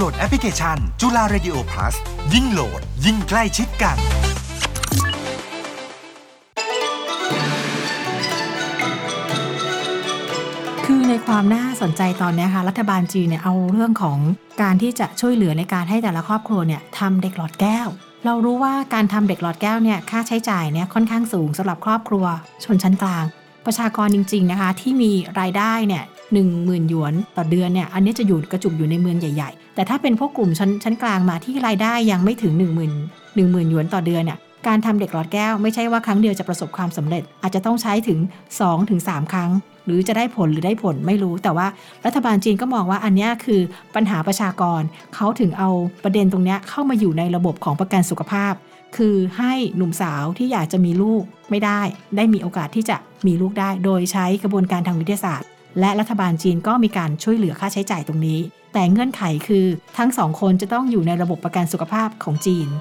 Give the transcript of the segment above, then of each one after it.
โหลดแอปพลิเคชันจุฬาเรดิโอ Plus ยิ่งโหลดยิ่งใกล้ชิดกันคือในความน่าสนใจตอนนี้ค่ะรัฐบาลจีนเนี่ยเอาเรื่องของการที่จะช่วยเหลือในการให้แต่ละครอบครัวเนี่ยทำเด็กหลอดแก้วเรารู้ว่าการทำเด็กหลอดแก้วเนี่ยค่าใช้จ่ายเนี่ยค่อนข้างสูงสำหรับครอบครัวชนชั้นกลางประชากรจริงๆนะคะที่มีรายได้เนี่ย10,000 หยวนต่อเดือนเนี่ยอันนี้จะอยู่กระจุกอยู่ในเมืองใหญ่ๆแต่ถ้าเป็นพวกกลุ่มชั้นกลางมาที่รายได้ยังไม่ถึง10,000 หยวนต่อเดือนเนี่ยการทำเด็กหลอดแก้วไม่ใช่ว่าครั้งเดียวจะประสบความสำเร็จอาจจะต้องใช้ถึง 2-3 ครั้งหรือจะได้ผลหรือได้ผลไม่รู้แต่ว่ารัฐบาลจีนก็มองว่าอันนี้คือปัญหาประชากรเขาถึงเอาประเด็นตรงนี้เข้ามาอยู่ในระบบของประกันสุขภาพคือให้หนุ่มสาวที่อยากจะมีลูกไม่ได้มีโอกาสที่จะมีลูกได้โดยใช้กระบวนการทางวิทยาศาสตร์และรัฐบาลจีนก็มีการช่วยเหลือค่าใช้จ่ายตรงนี้แต่เงื่อนไขคือทั้งสองคนจะต้องอยู่ในระบบประกันสุขภาพของจีน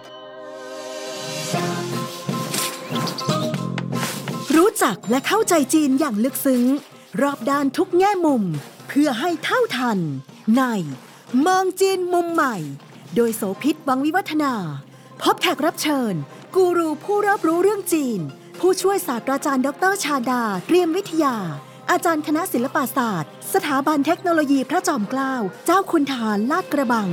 รู้จักและเข้าใจจีนอย่างลึกซึ้งรอบด้านทุกแง่มุมเพื่อให้เท่าทันในเมืองจีนมุมใหม่โดยโสภิต วังวิวัฒนาพบแขกรับเชิญกูรูผู้รอบรู้เรื่องจีนผู้ช่วยศาสตราจารย์ดร.ชาดาเตรียมวิทยาอาจารย์คณะศิลปศาสตร์สถาบันเทคโนโลยีพระจอมเกล้าเจ้าคุณทหารลาดกระบัง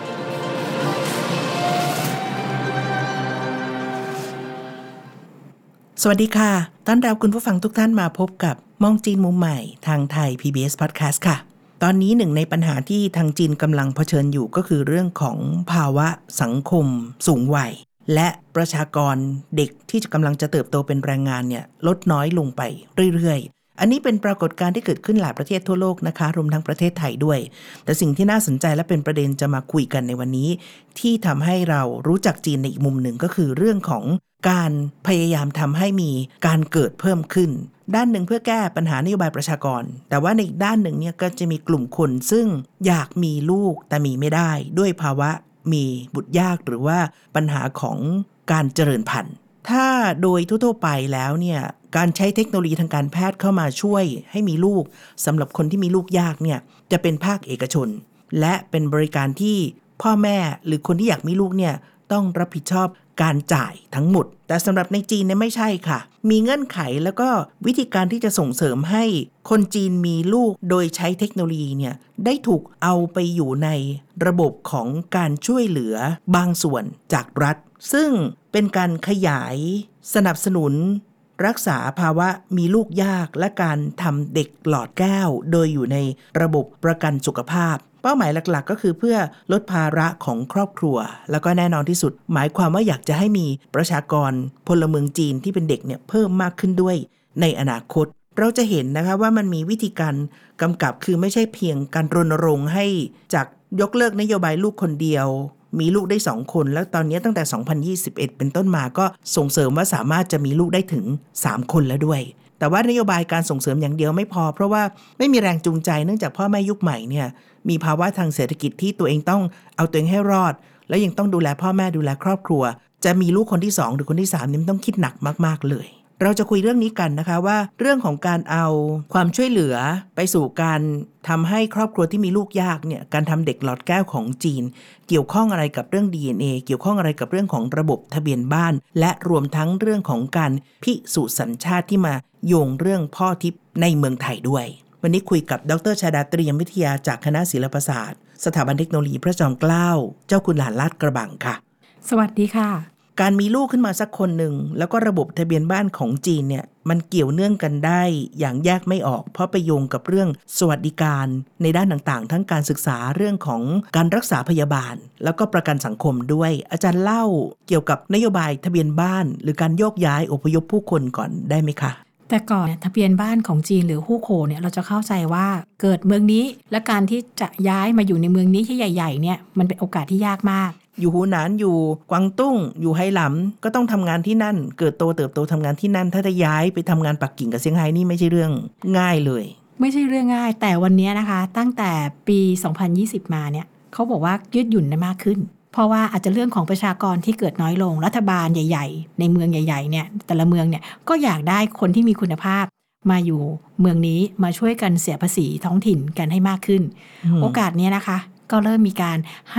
สวัสดีค่ะต้อนรับคุณผู้ฟังทุกท่านมาพบกับมองจีนมุมใหม่ทางไทย PBS Podcast ค่ะตอนนี้หนึ่งในปัญหาที่ทางจีนกำลังเผชิญอยู่ก็คือเรื่องของภาวะสังคมสูงวัยและประชากรเด็กที่กำลังจะเติบโตเป็นแรงงานเนี่ยลดน้อยลงไปเรื่อยๆอันนี้เป็นปรากฏการณ์ที่เกิดขึ้นหลายประเทศทั่วโลกนะคะรวมทั้งประเทศไทยด้วยแต่สิ่งที่น่าสนใจและเป็นประเด็นจะมาคุยกันในวันนี้ที่ทำให้เรารู้จักจีนในอีกมุมหนึ่งก็คือเรื่องของการพยายามทำให้มีการเกิดเพิ่มขึ้นด้านหนึ่งเพื่อแก้ปัญหานโยบายประชากรแต่ว่าในอีกด้านหนึ่งเนี่ยก็จะมีกลุ่มคนซึ่งอยากมีลูกแต่มีไม่ได้ด้วยภาวะมีบุตรยากหรือว่าปัญหาของการเจริญพันธุ์ถ้าโดยทั่วๆไปแล้วเนี่ยการใช้เทคโนโลยีทางการแพทย์เข้ามาช่วยให้มีลูกสำหรับคนที่มีลูกยากเนี่ยจะเป็นภาคเอกชนและเป็นบริการที่พ่อแม่หรือคนที่อยากมีลูกเนี่ยต้องรับผิดชอบการจ่ายทั้งหมดแต่สำหรับในจีนเนี่ยไม่ใช่ค่ะมีเงื่อนไขแล้วก็วิธีการที่จะส่งเสริมให้คนจีนมีลูกโดยใช้เทคโนโลยีเนี่ยได้ถูกเอาไปอยู่ในระบบของการช่วยเหลือบางส่วนจากรัฐซึ่งเป็นการขยายสนับสนุนรักษาภาวะมีลูกยากและการทำเด็กหลอดแก้วโดยอยู่ในระบบประกันสุขภาพเป้าหมายหลักๆก็คือเพื่อลดภาระของครอบครัวแล้วก็แน่นอนที่สุดหมายความว่าอยากจะให้มีประชากรพลเมืองจีนที่เป็นเด็กเนี่ยเพิ่มมากขึ้นด้วยในอนาคตเราจะเห็นนะคะว่ามันมีวิธีการกำกับคือไม่ใช่เพียงการรณรงค์ให้จากยกเลิกนโยบายลูกคนเดียวมีลูกได้2คนแล้วตอนนี้ตั้งแต่2021เป็นต้นมาก็ส่งเสริมว่าสามารถจะมีลูกได้ถึง3คนแล้วด้วยแต่ว่านโยบายการส่งเสริมอย่างเดียวไม่พอเพราะว่าไม่มีแรงจูงใจเนื่องจากพ่อแม่ยุคใหม่เนี่ยมีภาวะทางเศรษฐกิจที่ตัวเองต้องเอาตัวเองให้รอดแล้วยังต้องดูแลพ่อแม่ดูแลครอบครัวจะมีลูกคนที่2หรือคนที่3นี่ต้องคิดหนักมากๆเลยเราจะคุยเรื่องนี้กันนะคะว่าเรื่องของการเอาความช่วยเหลือไปสู่การทำให้ครอบครัวที่มีลูกยากเนี่ยการทำเด็กหลอดแก้วของจีนเกี่ยวข้องอะไรกับเรื่อง DNA เกี่ยวข้องอะไรกับเรื่องของระบบทะเบียนบ้านและรวมทั้งเรื่องของการพิสูจน์สัญชาติที่มาโยงเรื่องพ่อทิพย์ในเมืองไทยด้วยวันนี้คุยกับดร.ชาดาเตรียมวิทยาจากคณะศิลปศาสตร์สถาบันเทคโนโลยีพระจอมเกล้าเจ้าคุณหลานลาดกระบังค่ะสวัสดีค่ะการมีลูกขึ้นมาสักคนหนึ่งแล้วก็ระบบทะเบียนบ้านของจีนเนี่ยมันเกี่ยวเนื่องกันได้อย่างแยกไม่ออกเพราะไปโยงกับเรื่องสวัสดิการในด้านต่างๆทั้งการศึกษาเรื่องของการรักษาพยาบาลแล้วก็ประกันสังคมด้วยอาจารย์เล่าเกี่ยวกับนโยบายทะเบียนบ้านหรือการโยกย้ายอพยพผู้คนก่อนได้ไหมคะแต่ก่อนทะเบียนบ้านของจีนหรือฮู่โคเนี่ยเราจะเข้าใจว่าเกิดเมืองนี้และการที่จะย้ายมาอยู่ในเมืองนี้ที่ใหญ่ๆเนี่ยมันเป็นโอกาสที่ยากมากอยู่หูหนานอยู่กวางตุ้งอยู่ไหหลำก็ต้องทำงานที่นั่นเกิดโตเติบโตทำงานที่นั่นถ้าจะย้ายไปทำงานปักกิ่งกับเซี่ยงไฮ้นี่ไม่ใช่เรื่องง่ายเลยไม่ใช่เรื่องง่ายแต่วันนี้นะคะตั้งแต่ปี2020มาเนี่ยเขาบอกว่ายืดหยุ่นได้มากขึ้นเพราะว่าอาจจะเรื่องของประชากรที่เกิดน้อยลงรัฐบาลใหญ่ๆในเมืองใหญ่ๆเนี่ยแต่ละเมืองเนี่ยก็อยากได้คนที่มีคุณภาพมาอยู่เมืองนี้มาช่วยกันเสียภาษีท้องถิ่นกันให้มากขึ้นโอกาสนี้นะคะก็เริ่มมีการให้